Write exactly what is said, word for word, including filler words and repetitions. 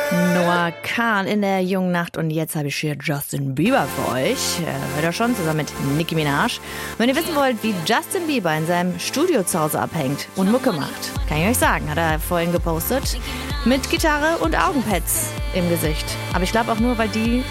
Noah Kahan in der jungen Nacht und jetzt habe ich hier Justin Bieber für euch. Äh, hört ihr schon, zusammen mit Nicki Minaj. Wenn ihr wissen wollt, wie Justin Bieber in seinem Studio zu Hause abhängt und Mucke macht, kann ich euch sagen, hat er vorhin gepostet, mit Gitarre und Augenpads im Gesicht. Aber ich glaube auch nur, weil die